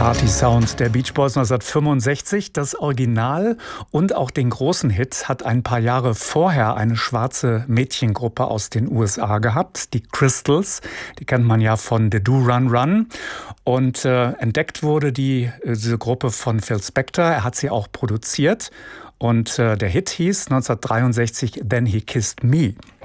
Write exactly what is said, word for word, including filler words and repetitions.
Party-Sound der Beach Boys neunzehnhundertfünfundsechzig. Das Original und auch den großen Hit hat ein paar Jahre vorher eine schwarze Mädchengruppe aus den U S A gehabt, die Crystals. Die kennt man ja von The Do Run Run. Und äh, entdeckt wurde die, diese Gruppe von Phil Spector. Er hat sie auch produziert. Und äh, der Hit hieß neunzehnhundertdreiundsechzig Then He Kissed Me.